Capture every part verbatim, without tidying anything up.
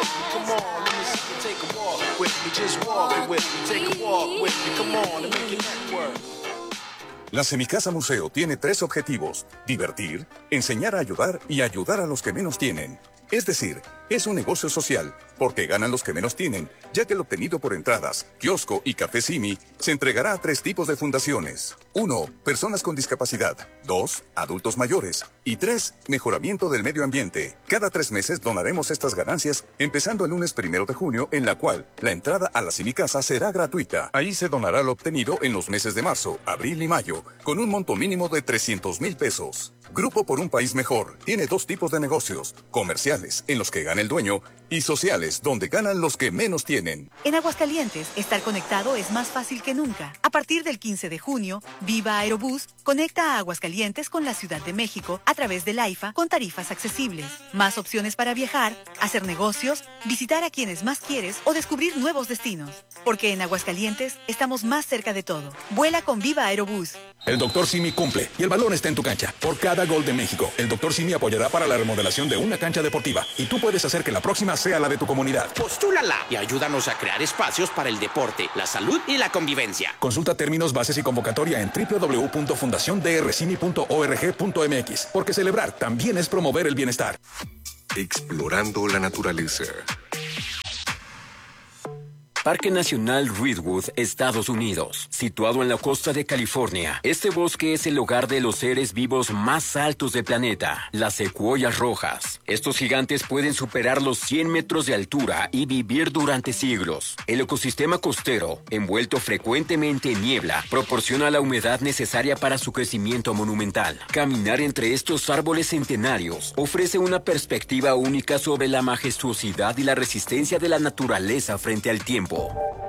with me, come on, let me see you take a walk with me, just walk it with me, take a walk with me, come on, and make your neck work. La Semicasa Museo tiene tres objetivos: divertir, enseñar a ayudar y ayudar a los que menos tienen. Es decir, es un negocio social, porque ganan los que menos tienen, ya que el obtenido por entradas, kiosco y café Simi se entregará a tres tipos de fundaciones. Uno, personas con discapacidad. Dos, adultos mayores. Y tres, mejoramiento del medio ambiente. Cada tres meses donaremos estas ganancias, empezando el lunes primero de junio, en la cual la entrada a la Semicasa será gratuita. Ahí se donará lo obtenido en los meses de marzo, abril y mayo, con un monto mínimo de trescientos mil pesos. Grupo por un País Mejor tiene dos tipos de negocios: comerciales, en los que gana el dueño, y sociales, donde ganan los que menos tienen. En Aguascalientes, estar conectado es más fácil que nunca. A partir del quince de junio, Viva Aerobús conecta a Aguascalientes con la Ciudad de México a través del AIFA con tarifas accesibles. Más opciones para viajar, hacer negocios, visitar a quienes más quieres o descubrir nuevos destinos. Porque en Aguascalientes estamos más cerca de todo. Vuela con Viva Aerobús. El doctor Simi cumple y el balón está en tu cancha. Por cada gol de México, el doctor Simi apoyará para la remodelación de una cancha deportiva. Y tú puedes hacer que la próxima sea la de tu comunidad. Postúlala y ayúdanos a crear espacios para el deporte, la salud y la convivencia. Consulta términos, bases y convocatoria en doble u doble u doble u punto fundación d r simi punto org punto m x. Porque celebrar también es promover el bienestar. Explorando la naturaleza. Parque Nacional Redwood, Estados Unidos. Situado en la costa de California, este bosque es el hogar de los seres vivos más altos del planeta, las secuoyas rojas. Estos gigantes pueden superar los cien metros de altura y vivir durante siglos. El ecosistema costero, envuelto frecuentemente en niebla, proporciona la humedad necesaria para su crecimiento monumental. Caminar entre estos árboles centenarios ofrece una perspectiva única sobre la majestuosidad y la resistencia de la naturaleza frente al tiempo.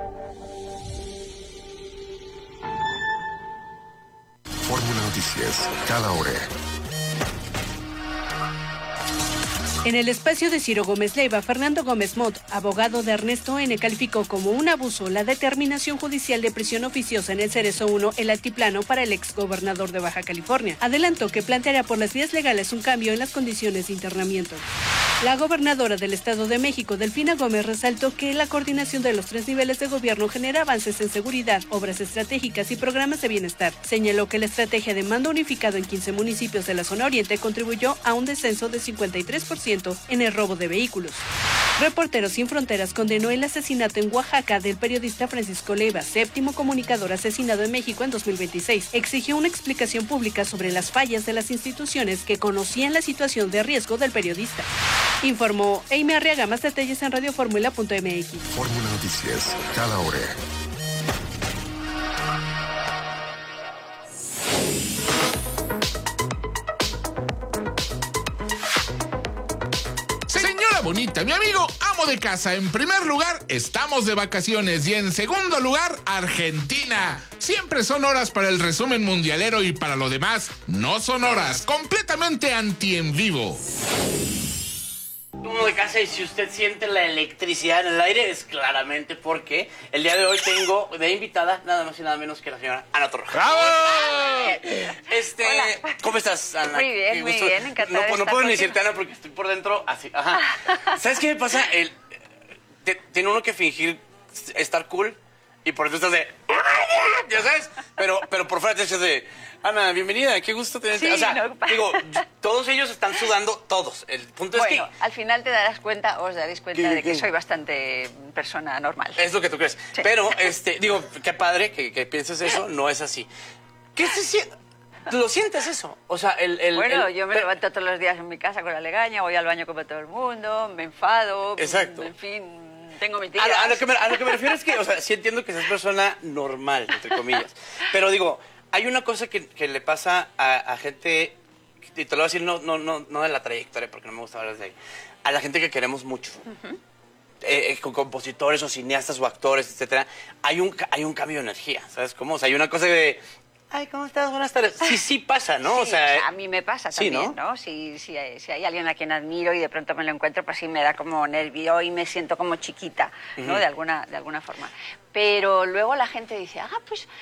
Fórmula Noticias, cada hora. En el espacio de Ciro Gómez Leiva, Fernando Gómez Mott, abogado de Ernesto N., calificó como un abuso la determinación judicial de prisión oficiosa en el Cerezo uno, el altiplano, para el exgobernador de Baja California. Adelantó que planteará por las vías legales un cambio en las condiciones de internamiento. La gobernadora del Estado de México, Delfina Gómez, resaltó que la coordinación de los tres niveles de gobierno genera avances en seguridad, obras estratégicas y programas de bienestar. Señaló que la estrategia de mando unificado en quince municipios de la zona oriente contribuyó a un descenso de cincuenta y tres por ciento en el robo de vehículos. Reporteros Sin Fronteras condenó el asesinato en Oaxaca del periodista Francisco Leiva, séptimo comunicador asesinado en México en dos mil veintiséis. Exigió una explicación pública sobre las fallas de las instituciones que conocían la situación de riesgo del periodista. Informó Amy Arriaga. Más detalles en radio fórmula punto m x. Fórmula Noticias, cada hora. Señora bonita, mi amigo amo de casa, en primer lugar, estamos de vacaciones y en segundo lugar, Argentina. Siempre son horas para el resumen mundialero y para lo demás, no son horas, completamente anti en vivo. Uno de casa, y si usted siente la electricidad en el aire es claramente porque el día de hoy tengo de invitada nada más y nada menos que la señora Ana Torroja. ¡Bravo! Este, Hola. ¿Cómo estás, Ana? Muy bien, Qué muy gusto. bien, encantada No, de no estar puedo ni contigo. decirte, Ana, porque estoy por dentro así. Ajá. ¿Sabes qué me pasa? El, te- tiene uno que fingir estar cool y por dentro estás de... ¿Ya sabes? Pero, pero por fuera te dices de... Ana, bienvenida, qué gusto tenerte. Sí, o sea, no, pa- digo, todos ellos están sudando, todos. El punto Bueno, es que... al final te darás cuenta, os daréis cuenta ¿Qué, de que qué? soy bastante persona normal. Es lo que tú crees. Sí. Pero, este, digo, qué padre que, que pienses eso, no es así. ¿Qué se siente? ¿Lo sientes eso? O sea, el... el Bueno, el- yo me pero- levanto todos los días en mi casa con la legaña, voy al baño como todo el mundo, me enfado. Exacto. En fin, tengo mi A, tía. lo- a lo que me, a lo que me refiero es que, o sea, sí entiendo que seas persona normal, entre comillas. Pero digo, hay una cosa que, que le pasa a, a gente, y te lo voy a decir no, no, no, no de la trayectoria, porque no me gusta hablar de ahí, a la gente que queremos mucho. Eh, eh, con compositores o cineastas o actores, etcétera, hay un, ca- hay un cambio de energía, ¿sabes cómo? O sea, hay una cosa de... Ay, ¿cómo estás? Buenas tardes. Sí, sí pasa, ¿no? Sí, o sea, a mí me pasa sí, también, ¿no? ¿no? Si, si, hay, si hay alguien a quien admiro y de pronto me lo encuentro, pues sí me da como nervio y me siento como chiquita, ¿no? Ujú. De alguna, de alguna forma. Pero luego la gente dice, ah, pues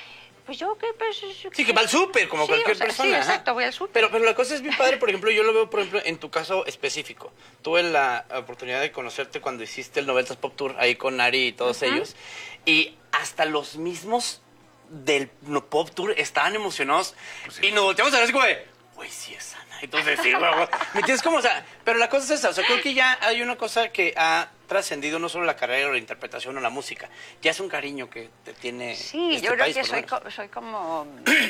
Pues yo que... Pues, sí, que va al súper, como sí, cualquier o sea, persona. Sí, ajá. exacto, voy al súper. Pero, pero la cosa es bien padre, por ejemplo, yo lo veo, por ejemplo, en tu caso específico. Tuve la oportunidad de conocerte cuando hiciste el noventas Pop Tour, ahí con Ari y todos uh-huh. ellos. Y hasta los mismos del Pop Tour estaban emocionados. Pues sí. Y nos volteamos a ver así como de, güey, sí es Ana. Entonces, sí, güey, güey. ¿Me entiendes cómo? O sea, pero la cosa es esa. O sea, creo que ya hay una cosa que ha trascendido no solo la carrera o la interpretación o la música. Ya es un cariño que te tiene Sí, este yo creo país, que soy, co soy como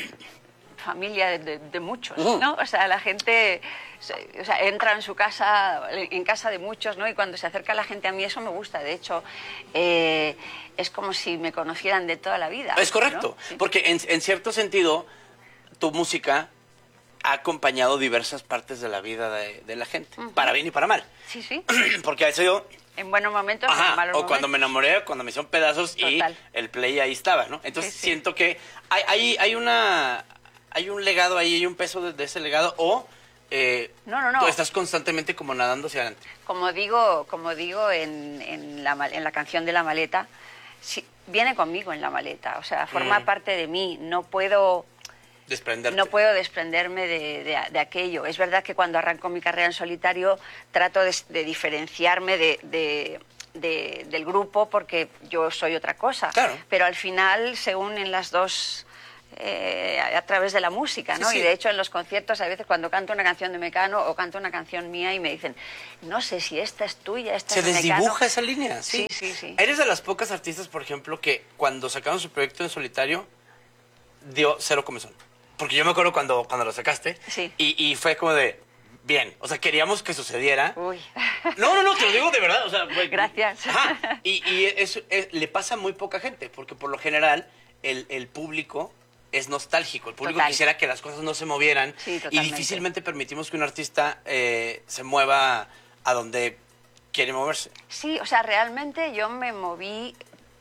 familia de, de, de muchos, uh-huh. ¿no? O sea, la gente o sea, entra en su casa, en casa de muchos, ¿no? Y cuando se acerca la gente a mí, eso me gusta. De hecho, eh, es como si me conocieran de toda la vida. Es correcto, ¿no? Sí. Porque en, en cierto sentido, tu música ha acompañado diversas partes de la vida de, de la gente, uh-huh. para bien y para mal. Sí, sí. Porque a eso yo... En buenos momentos, Ajá, en malos o momentos. cuando me enamoré, cuando me hicieron pedazos. Total. Y el play ahí estaba, ¿no? Entonces sí, sí. siento que hay, hay, hay una... Hay un legado ahí, hay un peso de, de ese legado, o eh, no, no, no. tú estás constantemente como nadando hacia adelante. Como digo, como digo en, en, la, en la canción de La Maleta, sí, viene conmigo en la maleta, o sea, forma mm. parte de mí, no puedo... Desprenderte. No puedo desprenderme de, de, de aquello. Es verdad que cuando arranco mi carrera en solitario trato de, de diferenciarme de, de, de, del grupo porque yo soy otra cosa. Claro. Pero al final se unen las dos eh, a través de la música, ¿no? Sí, sí. Y de hecho en los conciertos a veces cuando canto una canción de Mecano o canto una canción mía y me dicen, no sé si esta es tuya, esta se es de Mecano. Se desdibuja esa línea. Sí. sí, sí, sí. Eres de las pocas artistas, por ejemplo, que cuando sacaron su proyecto en solitario dio cero comezón. Porque yo me acuerdo cuando, cuando lo sacaste sí. y, y fue como de, bien, o sea, queríamos que sucediera. Uy. No, no, no, te lo digo de verdad. O sea, güey, gracias. Ajá, y y eso es, le pasa a muy poca gente, porque por lo general el, el público es nostálgico. El público Total. Quisiera que las cosas no se movieran. Sí, y difícilmente permitimos que un artista eh, se mueva a donde quiere moverse. Sí, o sea, realmente yo me moví...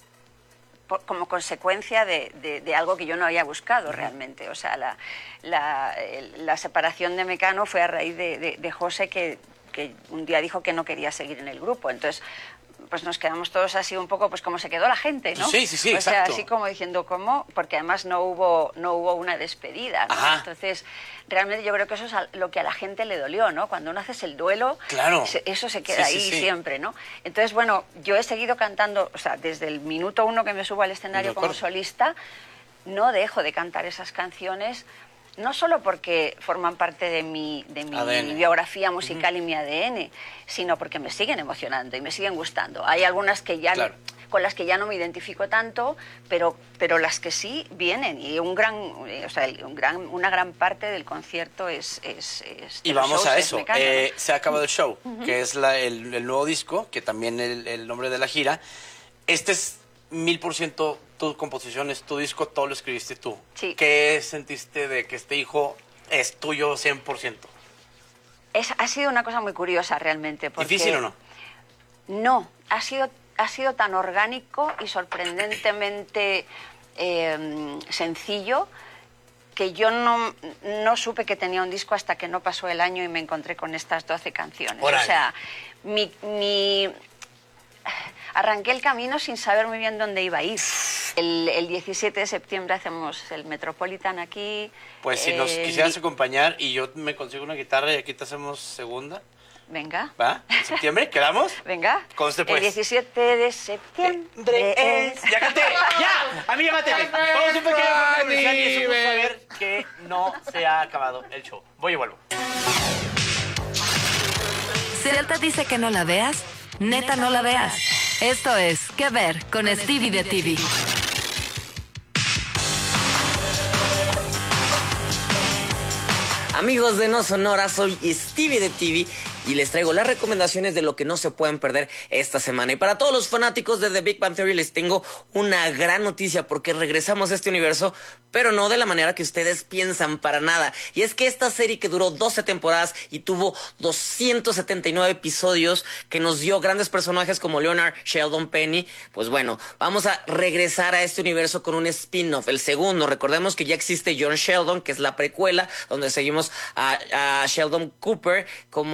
como consecuencia de, de, de algo que yo no había buscado realmente. O sea, la, la, la separación de Mecano fue a raíz de, de, de José, que, que un día dijo que no quería seguir en el grupo. Entonces, pues nos quedamos todos así un poco, pues como se quedó la gente, ¿no? Sí, sí, sí, o exacto. sea, así como diciendo, ¿cómo? Porque además no hubo, no hubo una despedida, ¿no? Ajá. Entonces, realmente yo creo que eso es lo que a la gente le dolió, ¿no? Cuando uno haces el duelo, claro. eso se queda sí, ahí sí, sí. siempre, ¿no? Entonces, bueno, yo he seguido cantando, o sea, desde el minuto uno que me subo al escenario como solista, no dejo de cantar esas canciones, no solo porque forman parte de mi, de mi biografía musical uh-huh. y mi A D N, sino porque me siguen emocionando y me siguen gustando. Hay algunas que ya claro. con las que ya no me identifico tanto, pero, pero las que sí vienen. Y un gran, o sea, un gran, una gran parte del concierto es... es, es y vamos shows, a eso. Mecano, eh, ¿no? Se ha acabado el show, uh-huh. que es la, el, el nuevo disco, que también el, el nombre de la gira. Este es mil por ciento tu composición, es tu disco, todo lo escribiste tú. Sí. ¿Qué sentiste de que este hijo es tuyo cien por ciento? Es, ha sido una cosa muy curiosa realmente. Porque ¿Difícil o no? No, ha sido, ha sido tan orgánico y sorprendentemente eh, sencillo que yo no, no supe que tenía un disco hasta que no pasó el año y me encontré con estas doce canciones. Orale. O sea, mi... mi arranqué el camino sin saber muy bien dónde iba a ir. El, el diecisiete de septiembre hacemos el Metropolitan aquí. Pues si eh, nos quisieras acompañar y yo me consigo una guitarra y aquí te hacemos segunda. Venga. ¿Va? ¿En septiembre? ¿Quedamos? Venga. Conste, pues. El diecisiete de septiembre es... ¡Ya canté! ¡Ya! A mí ya máteme. Vamos a un pequeño comercial y eso vamos a ver que no se ha acabado el show. Voy y vuelvo. Celta dice que no la veas. Neta, no la veas. Esto es ¿Qué ver? Con Stevie de T V. Amigos de No Sonora, soy Stevie de T V y les traigo las recomendaciones de lo que no se pueden perder esta semana. Y para todos los fanáticos de The Big Bang Theory les tengo una gran noticia porque regresamos a este universo, pero no de la manera que ustedes piensan para nada. Y es que esta serie que duró doce temporadas y tuvo doscientos setenta y nueve episodios, que nos dio grandes personajes como Leonard, Sheldon, Penny, pues bueno, vamos a regresar a este universo con un spin-off, el segundo. Recordemos que ya existe John Sheldon, que es la precuela, donde seguimos a, a Sheldon Cooper como este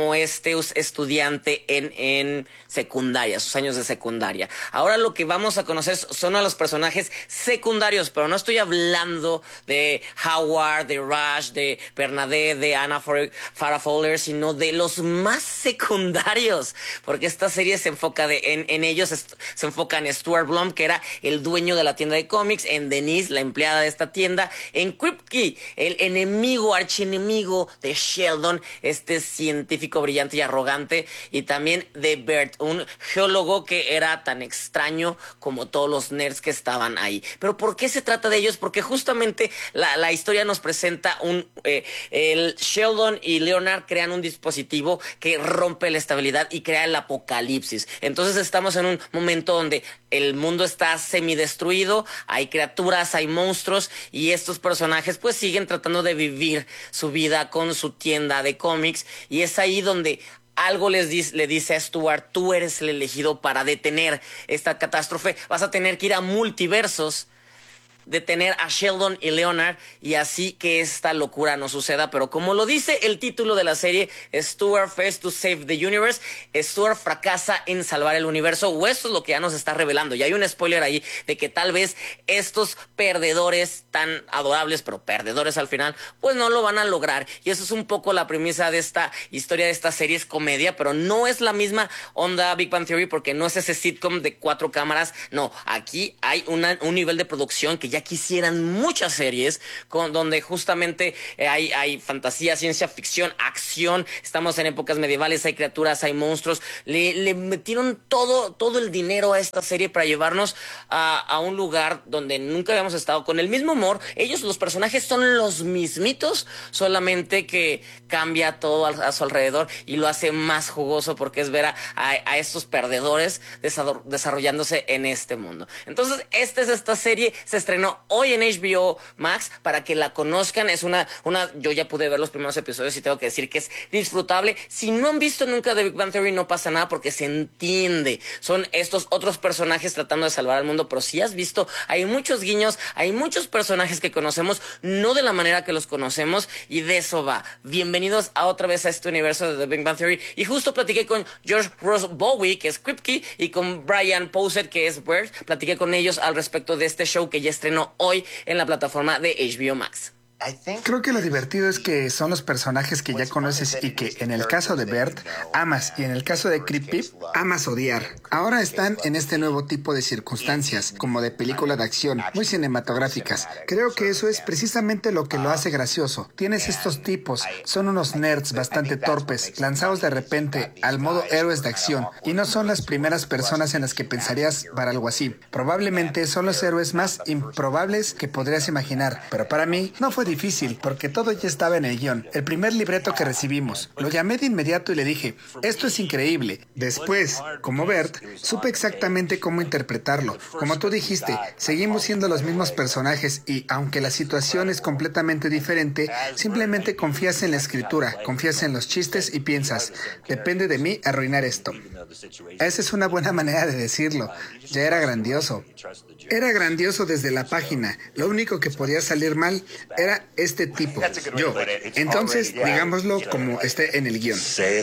este estudiante en, en secundaria, sus años de secundaria. Ahora lo que vamos a conocer son a los personajes secundarios, pero no estoy hablando de Howard, de Rush, de Bernadette, de Anna Farrah Fowler, sino de los más secundarios, porque esta serie se enfoca de, en, en ellos, se enfoca en Stuart Blum, que era el dueño de la tienda de cómics, en Denise, la empleada de esta tienda, en Kripke, el enemigo, archienemigo de Sheldon, este científico brillante y arrogante, y también de Bert, un geólogo que era tan extraño como todos los nerds que estaban ahí. Pero ¿por qué se trata de ellos? Porque justamente la, la historia nos presenta un eh, el Sheldon y Leonard crean un dispositivo que rompe la estabilidad y crea el apocalipsis. Entonces estamos en un momento donde el mundo está semidestruido, hay criaturas, hay monstruos, y estos personajes pues siguen tratando de vivir su vida con su tienda de cómics, y es ahí donde algo les dice, le dice a Stuart: tú eres el elegido para detener esta catástrofe, vas a tener que ir a multiversos, detener a Sheldon y Leonard, y así que esta locura no suceda. Pero como lo dice el título de la serie, Stuart fails to save the universe, Stuart fracasa en salvar el universo, o esto es lo que ya nos está revelando. Y hay un spoiler ahí de que tal vez estos perdedores tan adorables, pero perdedores al final, pues no lo van a lograr. Y eso es un poco la premisa de esta historia, de esta serie. Es comedia, pero no es la misma onda Big Bang Theory, porque no es ese sitcom de cuatro cámaras. No, aquí hay una, un nivel de producción que ya quisieran muchas series, con donde justamente eh, hay, hay fantasía, ciencia ficción, acción. Estamos en épocas medievales, hay criaturas, hay monstruos. Le, le metieron todo, todo el dinero a esta serie para llevarnos a, a un lugar donde nunca habíamos estado, con el mismo humor. Ellos, los personajes, son los mismitos, solamente que cambia todo a, a su alrededor y lo hace más jugoso, porque es ver a, a, a estos perdedores desarrollándose en este mundo. Entonces, esta es esta serie, se estrenó hoy en H B O Max para que la conozcan. Es una, una, yo ya pude ver los primeros episodios y tengo que decir que es disfrutable. Si no han visto nunca The Big Bang Theory, no pasa nada, porque se entiende. Son estos otros personajes tratando de salvar al mundo, pero si has visto, hay muchos guiños, hay muchos personajes que conocemos, no de la manera que los conocemos, y de eso va. Bienvenidos a otra vez a este universo de The Big Bang Theory. Y justo platiqué con George Ross Bowie, que es Kripke, y con Brian Posehn, que es Bert. Platiqué con ellos al respecto de este show que ya estrenó hoy en la plataforma de H B O Max. Creo que lo divertido es que son los personajes que ya conoces y que en el caso de Bert amas, y en el caso de Kripke amas odiar. Ahora están en este nuevo tipo de circunstancias, como de película de acción, muy cinematográficas. Creo que eso es precisamente lo que lo hace gracioso. Tienes estos tipos, son unos nerds bastante torpes, lanzados de repente al modo héroes de acción, y no son las primeras personas en las que pensarías para algo así. Probablemente son los héroes más improbables que podrías imaginar, pero para mí no fue difícil, porque todo ya estaba en el guión. El primer libreto que recibimos, lo llamé de inmediato y le dije: esto es increíble. Después, como Bert, supe exactamente cómo interpretarlo. Como tú dijiste, seguimos siendo los mismos personajes, y aunque la situación es completamente diferente, simplemente confías en la escritura, confías en los chistes y piensas: depende de mí arruinar esto. Esa es una buena manera de decirlo. Ya era grandioso. Era grandioso desde la página. Lo único que podía salir mal era este tipo, yo. Entonces, digámoslo como esté en el guión.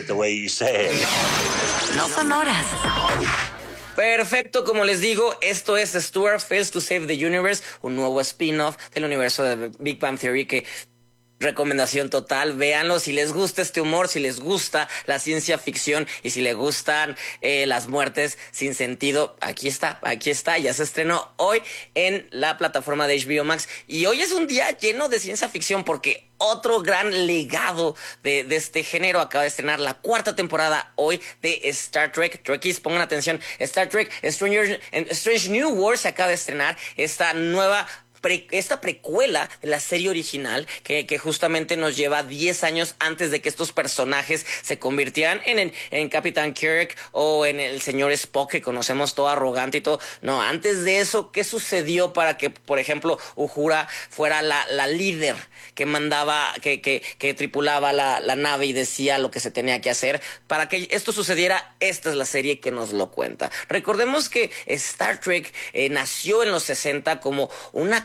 No son horas. Perfecto, como les digo, esto es Stuart Fails to Save the Universe, un nuevo spin-off del universo de Big Bang Theory que... recomendación total, véanlo si les gusta este humor, si les gusta la ciencia ficción y si les gustan eh, las muertes sin sentido. Aquí está, aquí está, ya se estrenó hoy en la plataforma de H B O Max, y hoy es un día lleno de ciencia ficción porque otro gran legado de, de este género acaba de estrenar la cuarta temporada hoy de Star Trek. Trekkies, pongan atención, Star Trek Stranger, Strange New Worlds se acaba de estrenar, esta nueva Pre, esta precuela de la serie original que, que justamente nos lleva diez años antes de que estos personajes se convirtieran en, en, en Capitán Kirk o en el señor Spock que conocemos, todo arrogante y todo. No, antes de eso, ¿qué sucedió para que, por ejemplo, Uhura fuera la, la líder que mandaba, que, que, que tripulaba la, la nave y decía lo que se tenía que hacer? Para que esto sucediera, esta es la serie que nos lo cuenta. Recordemos que Star Trek eh, nació en los sesenta como una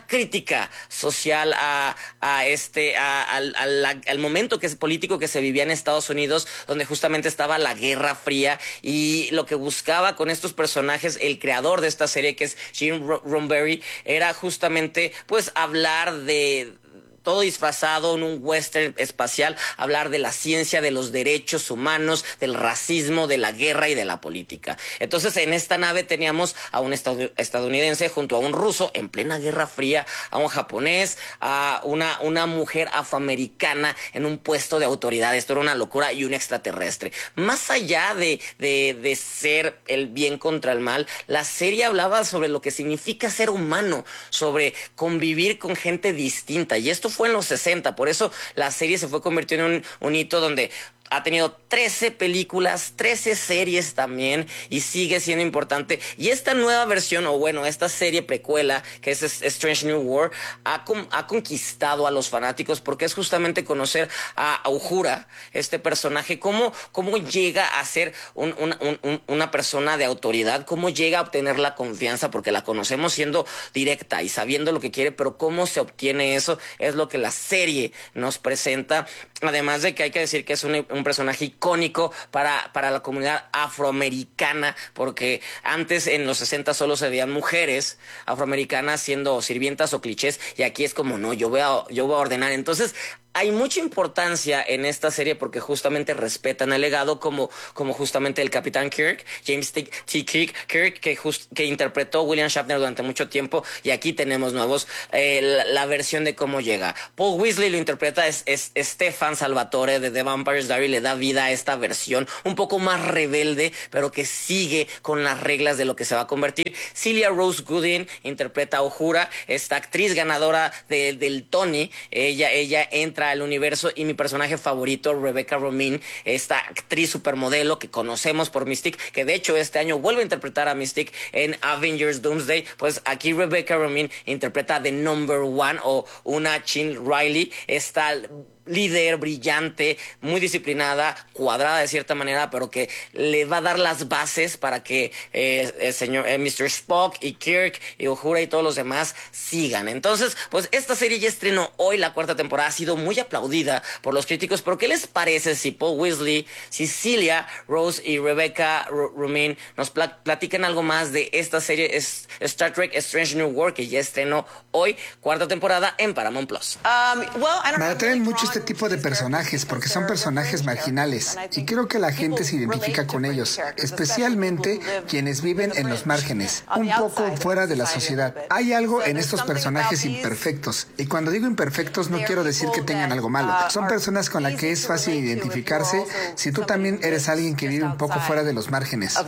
una crítica social a, a este, a, a, a la, al momento que es político que se vivía en Estados Unidos, donde justamente estaba la Guerra Fría, y lo que buscaba con estos personajes, el creador de esta serie, que es Gene Roddenberry, era justamente pues hablar de todo disfrazado en un western espacial, hablar de la ciencia, de los derechos humanos, del racismo, de la guerra y de la política. Entonces, en esta nave teníamos a un estadounidense junto a un ruso en plena Guerra Fría, a un japonés, a una, una mujer afroamericana en un puesto de autoridad. Esto era una locura, y un extraterrestre. Más allá de, de, de ser el bien contra el mal, la serie hablaba sobre lo que significa ser humano, sobre convivir con gente distinta, y esto fue en los sesenta, por eso la serie se fue convirtiendo en un, un hito donde ha tenido trece películas, trece series también, y sigue siendo importante. Y esta nueva versión, o bueno, esta serie precuela, que es Strange New World, ha, ha conquistado a los fanáticos, porque es justamente conocer a Uhura, este personaje, cómo, cómo llega a ser un, un, un, una persona de autoridad, cómo llega a obtener la confianza, porque la conocemos siendo directa y sabiendo lo que quiere, pero cómo se obtiene eso es lo que la serie nos presenta. Además de que hay que decir que es un, un personaje icónico para, para la comunidad afroamericana, porque antes en los sesenta solo se veían mujeres afroamericanas siendo sirvientas o clichés, y aquí es como, no, yo voy a, yo voy a ordenar. Entonces, hay mucha importancia en esta serie porque justamente respetan el legado, como, como justamente el Capitán Kirk, James T. Kirk, Kirk que, just, que interpretó William Shatner durante mucho tiempo, y aquí tenemos nuevos, eh, la, la versión de cómo llega. Paul Weasley lo interpreta, es, es Stefan Salvatore de The Vampire's Diary, le da vida a esta versión un poco más rebelde, pero que sigue con las reglas de lo que se va a convertir. Celia Rose Gooding interpreta a Uhura, esta actriz ganadora de, del Tony, ella, ella entra al universo, y mi personaje favorito, Rebecca Romijn, esta actriz supermodelo que conocemos por Mystique, que de hecho este año vuelve a interpretar a Mystique en Avengers Doomsday. Pues aquí Rebecca Romijn interpreta The Number One, o una Chin Riley, esta líder brillante, muy disciplinada, cuadrada de cierta manera, pero que le va a dar las bases para que eh, el señor eh, mister Spock y Kirk y Uhura y todos los demás sigan. Entonces, pues esta serie ya estrenó hoy, la cuarta temporada, ha sido muy aplaudida por los críticos. ¿Pero qué les parece si Paul Weasley, si Celia Rose y Rebecca Romijn nos pl- platican algo más de esta serie, es Star Trek Strange New World, que ya estrenó hoy, cuarta temporada en Paramount Plus? Um, well, I don't Me atraen mucho este tipo de personajes porque son personajes marginales, y creo que la gente se identifica con ellos, especialmente quienes viven en los márgenes, un poco fuera de la sociedad. Hay algo en estos personajes imperfectos, y cuando digo imperfectos no quiero decir que tengan algo malo. Son personas con las que es fácil identificarse si tú también eres alguien que vive un poco fuera de los márgenes.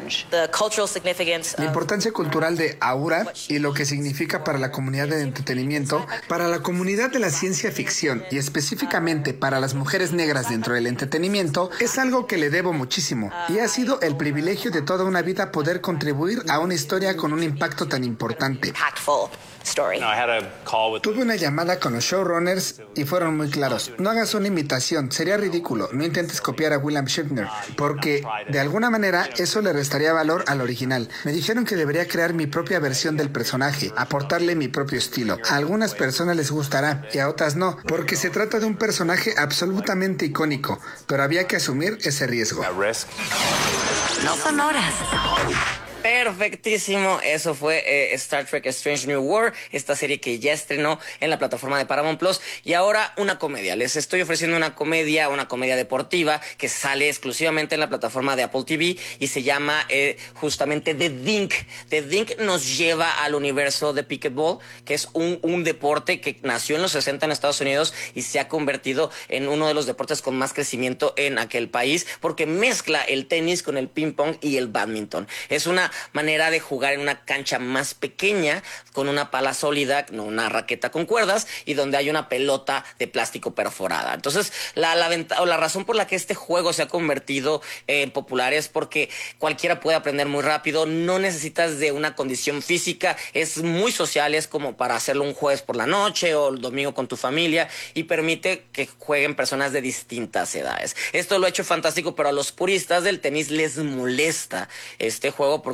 La importancia cultural de Uhura y lo que significa para la comunidad de entretenimiento, para la comunidad de la ciencia ficción y específicamente para las mujeres negras dentro del entretenimiento, es algo que le debo muchísimo, y ha sido el privilegio de toda una vida poder contribuir a una historia con un impacto tan importante. Tuve una llamada con los showrunners y fueron muy claros. No hagas una imitación, sería ridículo. No intentes copiar a William Shatner, porque de alguna manera eso le restaría valor al original. Me dijeron que debería crear mi propia versión del personaje, aportarle mi propio estilo. A algunas personas les gustará y a otras no, porque se trata de un personaje absolutamente icónico, pero había que asumir ese riesgo. No son horas. Perfectísimo, eso fue eh, Star Trek Strange New World, esta serie que ya estrenó en la plataforma de Paramount Plus. Y ahora una comedia, les estoy ofreciendo una comedia, una comedia deportiva que sale exclusivamente en la plataforma de Apple T V y se llama eh, justamente The Dink. The Dink nos lleva al universo de Pickleball, que es un, un deporte que nació en los sesenta en Estados Unidos y se ha convertido en uno de los deportes con más crecimiento en aquel país, porque mezcla el tenis con el ping pong y el badminton. Es una manera de jugar en una cancha más pequeña, con una pala sólida, no una raqueta con cuerdas, y donde hay una pelota de plástico perforada. Entonces, la, la, venta, o la razón por la que este juego se ha convertido en popular es porque cualquiera puede aprender muy rápido, no necesitas de una condición física, es muy social, es como para hacerlo un jueves por la noche o el domingo con tu familia, y permite que jueguen personas de distintas edades. Esto lo ha hecho fantástico, pero a los puristas del tenis les molesta este juego porque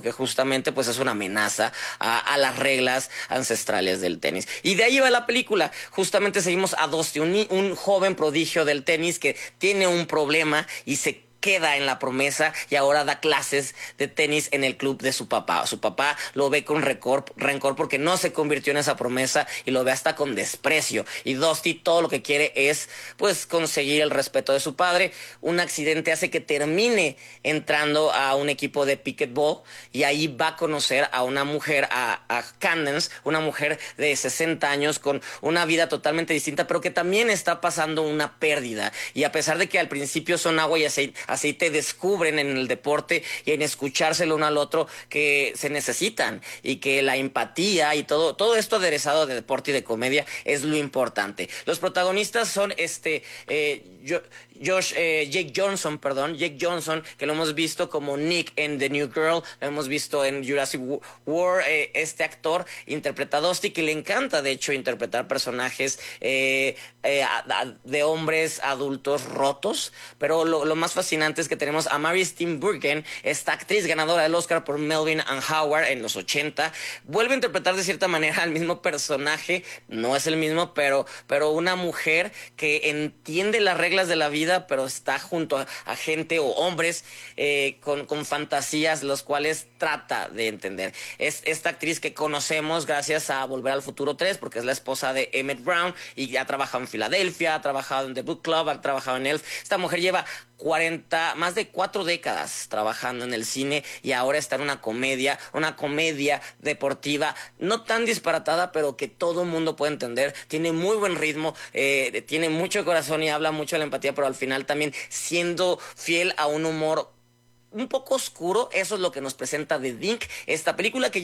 porque justamente pues es una amenaza a, a las reglas ancestrales del tenis. Y de ahí va la película. Justamente seguimos a Dusty, un, un joven prodigio del tenis que tiene un problema y se queda en la promesa y ahora da clases de tenis en el club de su papá. Su papá lo ve con rencor, rencor porque no se convirtió en esa promesa y lo ve hasta con desprecio. Y Dusty todo lo que quiere es pues conseguir el respeto de su padre. Un accidente hace que termine entrando a un equipo de pickleball y ahí va a conocer a una mujer, a, a Candace, una mujer de sesenta años con una vida totalmente distinta, pero que también está pasando una pérdida. Y a pesar de que al principio son agua y aceite, Así te descubren en el deporte y en escucharse el uno al otro que se necesitan y que la empatía y todo, todo esto aderezado de deporte y de comedia es lo importante. Los protagonistas son este eh, yo, Josh, eh, Jake Johnson, perdón, Jake Johnson, que lo hemos visto como Nick en The New Girl, lo hemos visto en Jurassic World, eh, este actor interpreta a Dusty, que le encanta de hecho interpretar personajes eh, eh, a, a, de hombres adultos rotos, pero lo, lo más fascinante es que tenemos a Mary Steenburgen, esta actriz ganadora del Oscar por Melvin and Howard en los ochenta, vuelve a interpretar de cierta manera al mismo personaje, no es el mismo, pero, pero una mujer que entiende las reglas de la vida, pero está junto a, a gente o hombres eh, con, con fantasías, los cuales trata de entender. Es esta actriz que conocemos gracias a Volver al Futuro tres, porque es la esposa de Emmett Brown y ha trabajado en Filadelfia, ha trabajado en The Book Club, ha trabajado en Elf. Esta mujer lleva cuarenta, más de cuatro décadas trabajando en el cine y ahora está en una comedia, una comedia deportiva, no tan disparatada, pero que todo mundo puede entender. Tiene muy buen ritmo, eh, tiene mucho corazón y habla mucho de la empatía, pero al final también siendo fiel a un humor un poco oscuro. Eso es lo que nos presenta The Dink, esta película que